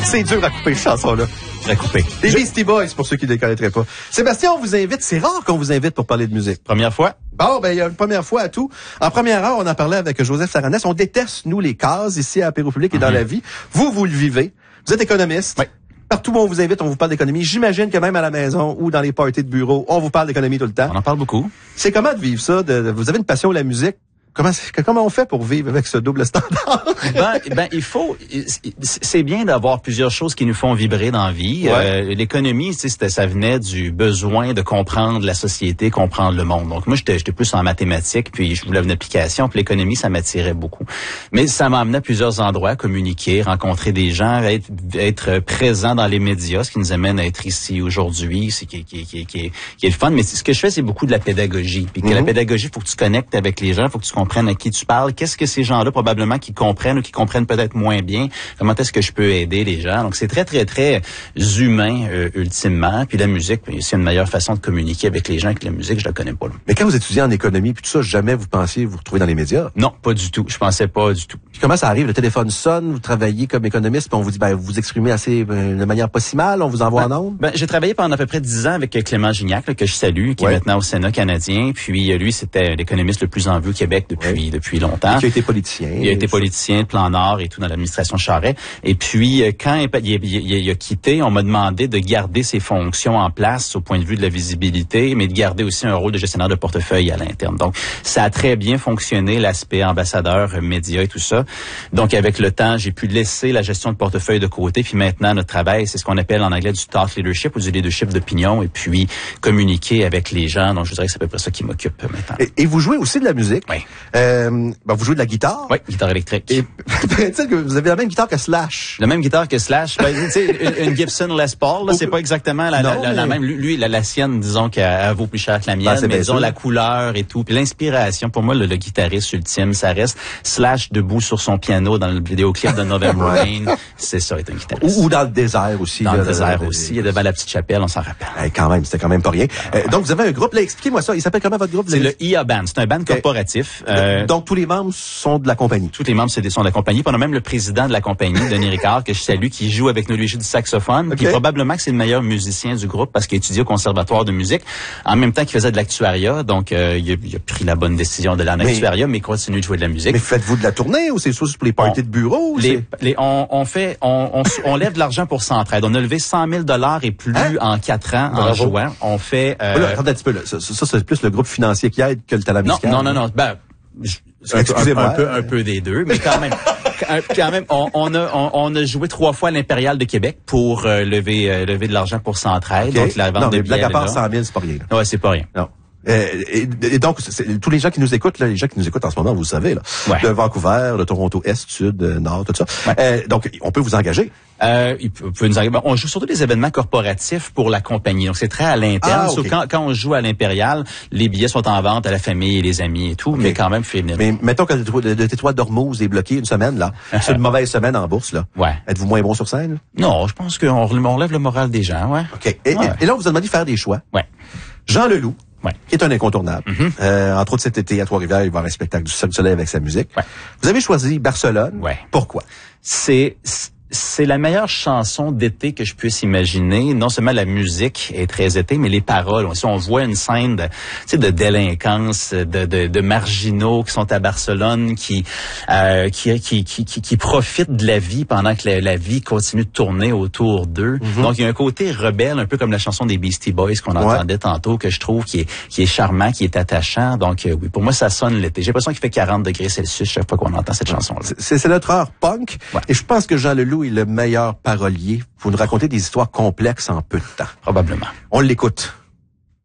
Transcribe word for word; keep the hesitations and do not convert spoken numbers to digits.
C'est dur à couper, cette chanson-là. À couper. Les Je... Beastie Boys, pour ceux qui ne les connaîtraient pas. Sébastien, on vous invite. C'est rare qu'on vous invite pour parler de musique. Première fois? Bon, ben, il y a une première fois à tout. En première heure, on en parlait avec Joseph Saranès. On déteste, nous, les cases ici à Apéro Public et dans mm-hmm. la vie. Vous, vous le vivez. Vous êtes économiste. Oui. Partout où on vous invite, on vous parle d'économie. J'imagine que même à la maison ou dans les parties de bureau, on vous parle d'économie tout le temps. On en parle beaucoup. C'est comment de vivre ça? De, de, vous avez une passion pour la musique? Comment, comment on fait pour vivre avec ce double standard? ben, ben, il faut, c'est bien d'avoir plusieurs choses qui nous font vibrer dans la vie. Ouais. Euh, l'économie, tu sais, ça venait du besoin de comprendre la société, comprendre le monde. Donc, moi, j'étais, j'étais plus en mathématiques, puis je voulais une application, puis l'économie, ça m'attirait beaucoup. Mais ça m'a amené à plusieurs endroits, communiquer, rencontrer des gens, être, être présent dans les médias, ce qui nous amène à être ici aujourd'hui, c'est qui, qui, qui, qui, qui est le fun. Mais ce que je fais, c'est beaucoup de la pédagogie. Puis que mm-hmm. la pédagogie, il faut que tu connectes avec les gens, il faut que tu comprennes à qui tu parles, qu'est-ce que ces gens-là probablement qui comprennent ou qui comprennent peut-être moins bien, comment est-ce que je peux aider les gens. Donc c'est très très très humain euh, ultimement. Puis la musique, c'est une meilleure façon de communiquer avec les gens que la musique, je la connais pas. Là. Mais quand vous étudiez en économie puis tout ça, jamais vous pensiez vous retrouver dans les médias? Non, pas du tout. Je pensais pas du tout. Puis comment ça arrive? Le téléphone sonne, vous travaillez comme économiste, puis on vous dit ben vous vous exprimez assez ben, de manière pas si mal, on vous envoie ben, en ondes? Ben j'ai travaillé pendant à peu près dix ans avec Clément Gignac là, que je salue, qui ouais. est maintenant au Sénat canadien. Puis lui, c'était l'économiste le plus en vue au Québec depuis ouais. depuis longtemps. Et qui a été politicien. Il a été politicien, le plan Nord et tout dans l'administration Charest. Et puis, quand il, il, il, il a quitté, on m'a demandé de garder ses fonctions en place au point de vue de la visibilité, mais de garder aussi un rôle de gestionnaire de portefeuille à l'interne. Donc, ça a très bien fonctionné, l'aspect ambassadeur, média et tout ça. Donc, avec le temps, j'ai pu laisser la gestion de portefeuille de côté. Puis maintenant, notre travail, c'est ce qu'on appelle en anglais du thought leadership ou du leadership d'opinion et puis communiquer avec les gens. Donc, je dirais que c'est à peu près ça qui m'occupe maintenant. Et, et vous jouez aussi de la musique. Oui. Euh, ben, vous jouez de la guitare. Oui, guitare électrique. Et que vous avez la même guitare que Slash. La même guitare que Slash. Ben, tu sais, une, une Gibson Les Paul, là, c'est pas exactement la, non, la, la, mais... la même. Lui, la, la sienne, disons qu'elle vaut plus cher que la mienne, ah, mais disons sûr. La couleur et tout. Puis l'inspiration, pour moi, le, le guitariste ultime, ça reste Slash debout sur son piano dans le vidéoclip de November Rain. C'est ça, être un guitariste. Ou, ou dans le désert aussi. Dans là, le désert de, aussi. Il y a devant la petite chapelle, on s'en rappelle. Eh, quand même, c'était quand même pas rien. Euh, donc, vous avez un groupe, là, expliquez-moi ça. Il s'appelle comment votre groupe? C'est le I A Band. C'est un band corporatif. Euh, donc, tous les membres sont de la compagnie. Tous les membres sont de la compagnie. Puis on a même le président de la compagnie, Denis Ricard, que je salue, qui joue avec nous, lui joue du saxophone. Okay. Puis probablement que c'est le meilleur musicien du groupe parce qu'il a étudié au conservatoire de musique. En même temps qu'il faisait de l'actuariat. Donc, euh, il, a, il a pris la bonne décision de l'aller en actuariat, mais il continue de jouer de la musique. Mais faites-vous de la tournée ou c'est juste pour les parties on, de bureau? Les, les, on, on fait, on, on, on lève de l'argent pour Centraide. On a levé cent mille dollars et plus hein? en quatre ans Bravo. En jouant. On fait, euh... Là, attendez un petit peu, là. Ça, ça, c'est plus le groupe financier qui aide que le talent musical. Non, non, non, non. Ben, je, Excusez-moi. Un, un, peu, un peu des deux, mais quand même, quand même, on, on a, on, on a joué trois fois à l'Impérial de Québec pour euh, lever, euh, lever de l'argent pour Centraide. Okay. Donc la vente non, de mais billets. Blague à part cent mille, c'est pas rien. Là. Ouais, c'est pas rien. Non. Euh, et, et donc, c'est, tous les gens qui nous écoutent, là, les gens qui nous écoutent en ce moment, vous le savez, là, ouais. de Vancouver, de Toronto Est, Sud, Nord, tout ça. Ouais. Euh, donc, on peut vous engager. Euh, il peut nous engager. On joue surtout des événements corporatifs pour la compagnie. Donc, c'est très à l'interne. Ah, okay. quand, quand on joue à l'Impérial, les billets sont en vente à la famille et les amis et tout, okay. mais quand même, fait venir. Mais mettons que le Détroit d'Ormuz est bloqué une semaine, là. C'est une mauvaise semaine en bourse, là. Ouais. Êtes-vous moins bon sur scène? Là? Non, je pense qu'on on lève le moral des gens, ouais. OK. Et, ouais. et, et là, on vous a demandé de faire des choix. Ouais. Jean Leloup. Ouais. Qui est un incontournable. Mm-hmm. Euh, entre autres, cet été, à Trois-Rivières, il va y avoir un spectacle du Cirque du Soleil avec sa musique. Ouais. Vous avez choisi Barcelone. Ouais. Pourquoi? C'est... C'est la meilleure chanson d'été que je puisse imaginer. Non seulement la musique est très été, mais les paroles. Si on voit une scène de, tu sais, de délinquance, de, de, de marginaux qui sont à Barcelone, qui, euh, qui, qui, qui, qui, qui profitent de la vie pendant que la, la vie continue de tourner autour d'eux. Mm-hmm. Donc, il y a un côté rebelle, un peu comme la chanson des Beastie Boys qu'on ouais. entendait tantôt, que je trouve qui est, qui est charmant, qui est attachant. Donc, euh, oui, pour moi, ça sonne l'été. J'ai l'impression qu'il fait quarante degrés Celsius chaque fois qu'on entend cette chanson-là. C'est, c'est notre heure punk. Ouais. Et je pense que Jean Leloup est le meilleur parolier pour nous raconter des histoires complexes en peu de temps. Probablement. On l'écoute.